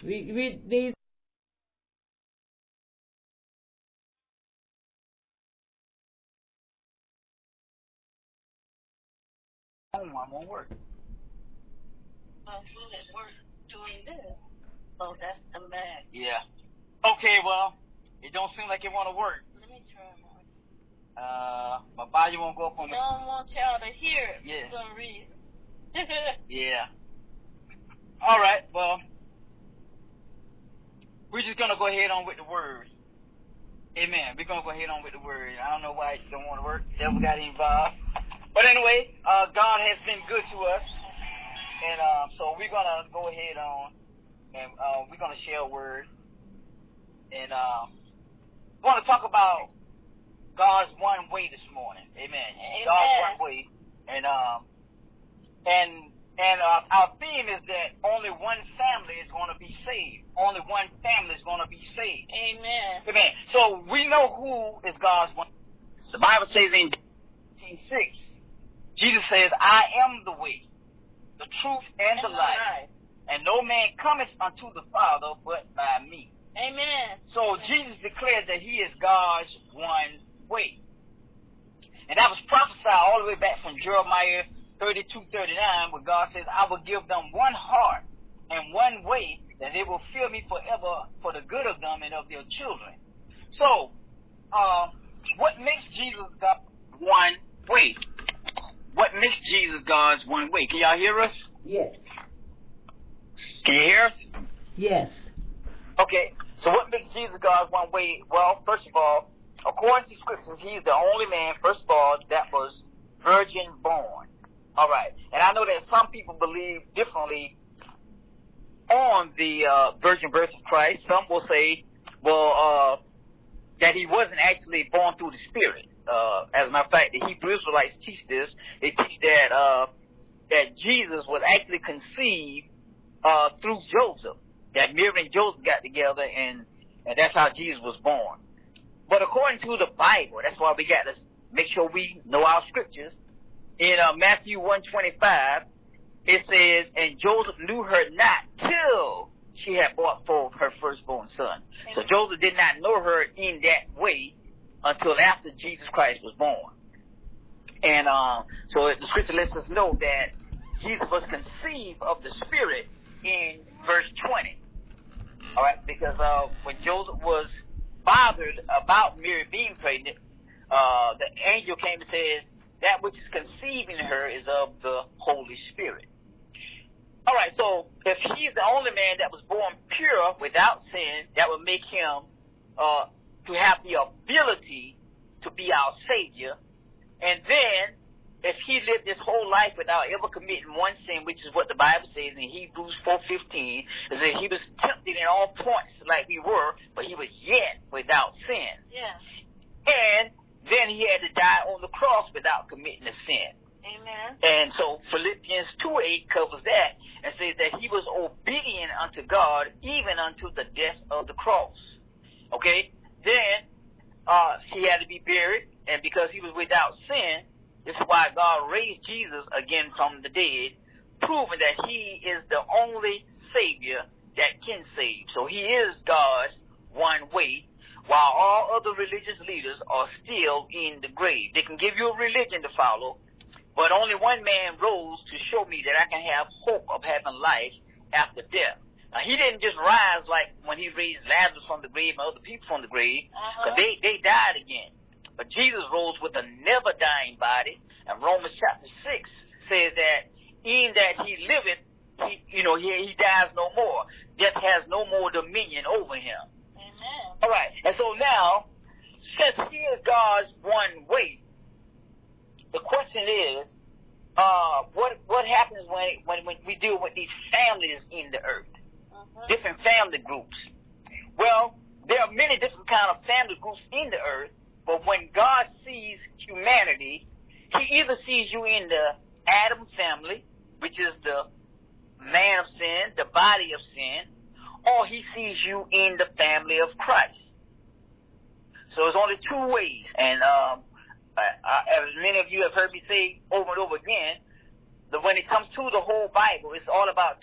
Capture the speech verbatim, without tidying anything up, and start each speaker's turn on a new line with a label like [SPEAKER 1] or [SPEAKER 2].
[SPEAKER 1] We we need.
[SPEAKER 2] Home, I won't work.
[SPEAKER 3] Well, who's at work doing this? Oh, that's the Mac.
[SPEAKER 2] Yeah. Okay, well, it don't seem like it want to work.
[SPEAKER 3] Let me try one.
[SPEAKER 2] Uh, my volume won't go up on
[SPEAKER 3] I
[SPEAKER 2] the.
[SPEAKER 3] don't want y'all to hear it
[SPEAKER 2] Yeah.
[SPEAKER 3] for some reason.
[SPEAKER 2] Yeah. All right, well, we're just gonna go ahead on with the word. Amen. We're gonna go ahead on with the word. I don't know why it don't want to work. The devil got involved. But anyway, uh, God has been good to us, and um, so we're gonna go ahead on, and uh, we're gonna share a word, and um, we want to talk about God's one way this morning. Amen.
[SPEAKER 3] Amen.
[SPEAKER 2] God's one way, and um, and and uh, our theme is that only one family is going to be saved. Only one family is going to be saved.
[SPEAKER 3] Amen.
[SPEAKER 2] Amen. So we know who is God's one. The Bible says in John six, Jesus says, "I am the way, the truth, and the life, and no man cometh unto the Father but by me."
[SPEAKER 3] Amen.
[SPEAKER 2] So Jesus declared that he is God's one way. And that was prophesied all the way back from Jeremiah thirty-two, thirty-nine, where God says, "I will give them one heart and one way, that they will fear me forever for the good of them and of their children." So, uh, what makes Jesus God's one way? What makes Jesus God's one way? Can y'all hear us?
[SPEAKER 1] Yes.
[SPEAKER 2] Can you hear us?
[SPEAKER 1] Yes.
[SPEAKER 2] Okay, so what makes Jesus God's one way? Well, first of all, according to scriptures, he's the only man, first of all, that was virgin born. All right, and I know that some people believe differently on the uh, virgin birth of Christ. Some will say, well, uh, that he wasn't actually born through the Spirit. Uh, as a matter of fact, the Hebrew Israelites teach this. They teach that uh, that Jesus was actually conceived uh, through Joseph. That Mary and Joseph got together, and, and that's how Jesus was born. But according to the Bible, that's why we got to make sure we know our scriptures. In uh, Matthew one twenty-five, it says, "And Joseph knew her not till she had brought forth her firstborn son." Amen. So Joseph did not know her in that way until after Jesus Christ was born. And uh, so the scripture lets us know that Jesus was conceived of the Spirit in verse twenty. All right, because uh, when Joseph was bothered about Mary being pregnant, uh, the angel came and says, "That which is conceiving her is of the Holy Spirit." All right, so if he's the only man that was born pure without sin, that would make him uh, to have the ability to be our Savior. And then, if he lived his whole life without ever committing one sin, which is what the Bible says in Hebrews four fifteen, is that he was tempted in all points like we were, but he was yet without sin.
[SPEAKER 3] Yeah.
[SPEAKER 2] And then he had to die on the cross without committing a sin.
[SPEAKER 3] Amen.
[SPEAKER 2] And so Philippians two eight covers that and says that he was obedient unto God even unto the death of the cross. Okay? Then uh, he had to be buried, and because he was without sin, this is why God raised Jesus again from the dead, proving that he is the only Savior that can save. So he is God's one way, while all other religious leaders are still in the grave. They can give you a religion to follow, but only one man rose to show me that I can have hope of having life after death. Now, he didn't just rise like when he raised Lazarus from the grave and other people from the grave, because uh-huh. they, they died again. But Jesus rose with a never-dying body, and Romans chapter six says that in that he liveth, he, you know, he, he dies no more. Death has no more dominion over him.
[SPEAKER 3] Amen.
[SPEAKER 2] All right, and so now, since he is God's one way, the question is, uh, what what happens when, when when we deal with these families in the earth, uh-huh. different family groups? Well, there are many different kind of family groups in the earth, but when God sees humanity, he either sees you in the Adam family, which is the man of sin, the body of sin, or he sees you in the family of Christ. So there's only two ways, and um, I, I, as many of you have heard me say over and over again, that when it comes to the whole Bible, it's all about